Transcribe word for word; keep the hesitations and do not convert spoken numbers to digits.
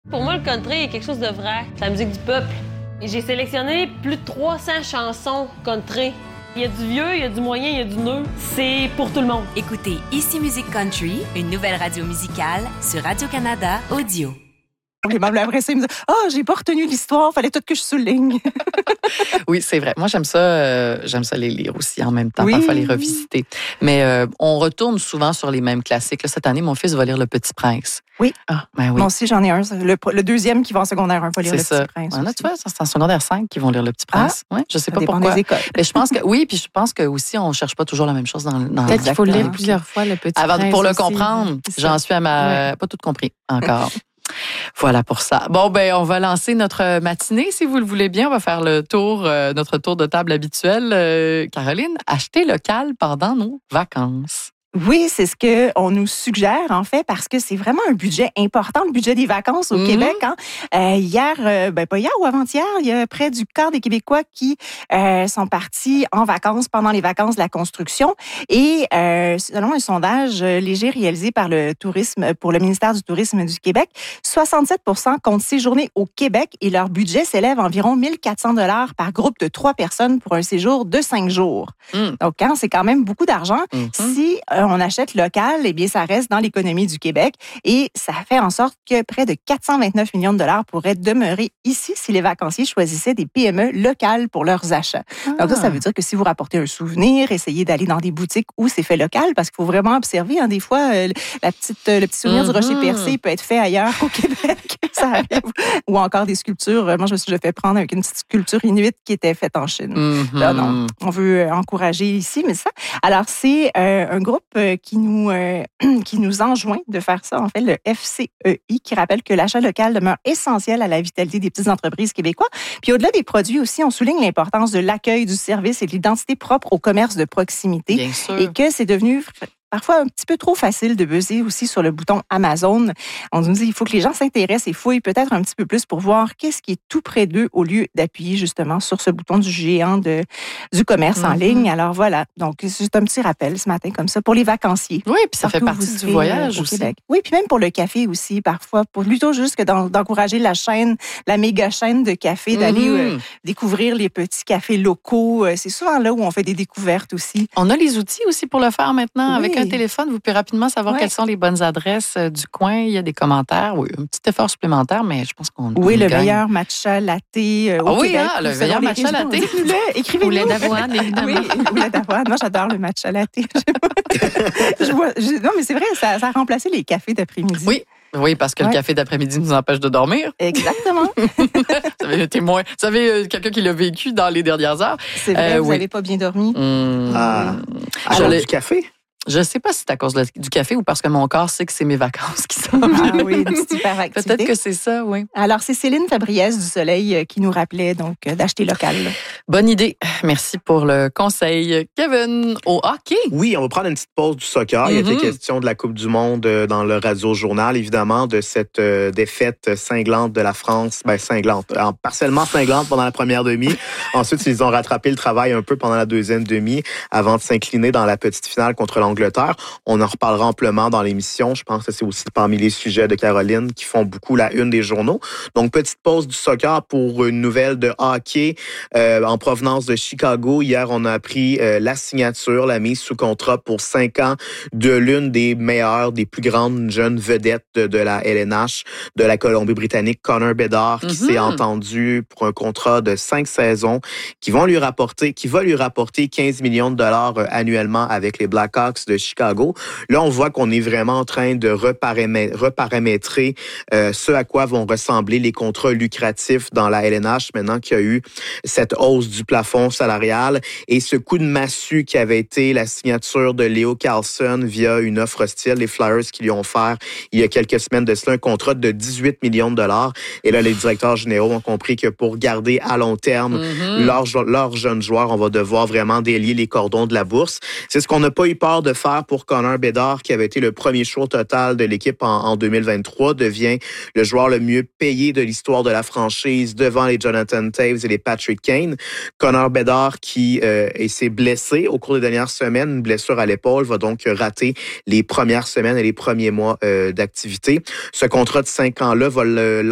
Pour moi, le country est quelque chose de vrai. C'est la musique du peuple. Et j'ai sélectionné plus de trois cents chansons country. Il y a du vieux, il y a du moyen, il y a du neuf. C'est pour tout le monde. Écoutez Ici Musique Country, une nouvelle radio musicale sur Radio-Canada Audio. Les membres après ça, ils me disent « Ah, oh, j'ai pas retenu l'histoire, fallait tout que je souligne. » Oui, c'est vrai. Moi, j'aime ça, euh, j'aime ça les lire aussi en même temps, oui. parfois les revisiter. Mais euh, on retourne souvent sur les mêmes classiques. Là, cette année, mon fils va lire Le Petit Prince. Oui. Ah, ben oui. Moi aussi, j'en ai un. Le, le deuxième qui va en secondaire un va lire c'est Le ça. Petit Prince. Ouais, là, tu vois, c'est en secondaire cinq qui vont lire Le Petit Prince. Ah, ouais, je sais ça pas dépend pourquoi. des écoles. Mais je pense que oui, puis je pense que aussi on cherche pas toujours la même chose dans, dans Peut-être qu'il faut le lire plusieurs fois, Le Petit Avant, Prince. pour le aussi. comprendre. J'en suis à ma ouais. pas tout compris encore. Voilà pour ça. Bon, ben, on va lancer notre matinée, si vous le voulez bien. On va faire le tour, euh, notre tour de table habituel. Euh, Caroline, acheter local pendant nos vacances. Oui, c'est ce qu'on nous suggère, en fait, parce que c'est vraiment un budget important, le budget des vacances au mm-hmm. Québec. Hein. Euh, hier, euh, ben pas hier ou avant-hier, il y a près du quart des Québécois qui euh, sont partis en vacances pendant les vacances de la construction. Et euh, selon un sondage léger réalisé par le tourisme pour le ministère du Tourisme du Québec, soixante-sept pour cent comptent séjourner au Québec et leur budget s'élève à environ mille quatre cents dollars par groupe de trois personnes pour un séjour de cinq jours. Mm. Donc, hein, c'est quand même beaucoup d'argent. Mm-hmm. Si euh, on achète local, eh bien, ça reste dans l'économie du Québec et ça fait en sorte que près de quatre cent vingt-neuf millions de dollars pourraient demeurer ici si les vacanciers choisissaient des P M E locales pour leurs achats. Ah. Donc ça, ça veut dire que si vous rapportez un souvenir, essayez d'aller dans des boutiques où c'est fait local parce qu'il faut vraiment observer. Hein, des fois, euh, la petite, euh, le petit souvenir mm-hmm. du rocher percé peut être fait ailleurs qu'au Québec. Ça arrive. Ou encore des sculptures. Moi, je me suis déjà fait prendre avec une petite sculpture inuite qui était faite en Chine. Mm-hmm. Là, non, on veut encourager ici, mais ça. Alors, c'est euh, un groupe qui nous, euh, qui nous enjoint de faire ça, en fait, le F C E I, qui rappelle que l'achat local demeure essentiel à la vitalité des petites entreprises québécoises. Puis au-delà des produits aussi, on souligne l'importance de l'accueil du service et de l'identité propre au commerce de proximité. Bien sûr. Et que c'est devenu parfois un petit peu trop facile de buzzer aussi sur le bouton Amazon. On nous dit qu'il faut que les gens s'intéressent et fouillent peut-être un petit peu plus pour voir qu'est-ce qui est tout près d'eux au lieu d'appuyer justement sur ce bouton du géant de, du commerce mm-hmm. en ligne. Alors voilà, donc c'est un petit rappel ce matin comme ça pour les vacanciers. Oui, puis ça fait partie du voyage aussi. Québec. Oui, puis même pour le café aussi parfois, pour plutôt juste que d'encourager la chaîne, la méga chaîne de café, mm-hmm. d'aller euh, découvrir les petits cafés locaux. C'est souvent là où on fait des découvertes aussi. On a les outils aussi pour le faire maintenant oui. avec un téléphone, vous pouvez rapidement savoir ouais. quelles sont les bonnes adresses du coin. Il y a des commentaires. Oui, un petit effort supplémentaire, mais je pense qu'on Oui, on le gagne. meilleur matcha latte euh, au ah, oui, Québec. Hein, le meilleur matcha latte. Dites-nous-le, écrivez-nous. Ou lait d'avoine, évidemment. Oui, ou lait d'avoine. Moi, j'adore le matcha latte. je vois, je, non, mais c'est vrai, ça, ça a remplacé les cafés d'après-midi. Oui. Oui, parce que ouais. le café d'après-midi nous empêche de dormir. Exactement. Vous avez témoin. Vous savez, quelqu'un qui l'a vécu dans les dernières heures. C'est vrai, euh, vous n'avez oui. pas bien dormi. Mmh. Ah, alors du café? Je ne sais pas si c'est à cause de, du café ou parce que mon corps sait que c'est mes vacances qui sont. Ah oui, une petite hyperactivité. Peut-être que c'est ça, oui. Alors, c'est Céline Fabriès du Soleil qui nous rappelait donc d'acheter local. Bonne idée. Merci pour le conseil. Kevin, au hockey? Oui, on va prendre une petite pause du soccer. Mm-hmm. Il était question de la Coupe du Monde dans le Radio-Journal, évidemment, de cette euh, défaite cinglante de la France. Ben, cinglante. Partiellement cinglante pendant la première demi. Ensuite, ils ont rattrapé le travail un peu pendant la deuxième demi avant de s'incliner dans la petite finale contre l'Angleterre. On en reparlera amplement dans l'émission. Je pense que c'est aussi parmi les sujets de Caroline qui font beaucoup la une des journaux. Donc, petite pause du soccer pour une nouvelle de hockey euh, en provenance de Chicago. Hier, on a appris euh, la signature, la mise sous contrat pour cinq ans de l'une des meilleures, des plus grandes jeunes vedettes de, de la L N H, de la Colombie-Britannique, Connor Bedard, qui mm-hmm. s'est entendu pour un contrat de cinq saisons qui vont lui rapporter, qui va lui rapporter quinze millions de dollars annuellement avec les Blackhawks de Chicago. Là, on voit qu'on est vraiment en train de reparamé- reparamétrer euh, ce à quoi vont ressembler les contrats lucratifs dans la L N H maintenant qu'il y a eu cette hausse du plafond salarial et ce coup de massue qui avait été la signature de Leo Carlson via une offre hostile, les Flyers qui lui ont offert il y a quelques semaines de cela un contrat de dix-huit millions de dollars. Et là, les directeurs généraux ont compris que pour garder à long terme mm-hmm. leurs leur jeunes joueurs, on va devoir vraiment délier les cordons de la bourse. C'est ce qu'on n'a pas eu peur de faire pour Connor Bedard, qui avait été le premier choix total de l'équipe en, en deux mille vingt-trois, devient le joueur le mieux payé de l'histoire de la franchise devant les Jonathan Toews et les Patrick Kane. Connor Bedard qui euh, s'est blessé au cours des dernières semaines, une blessure à l'épaule, va donc rater les premières semaines et les premiers mois euh, d'activité. Ce contrat de cinq ans-là va le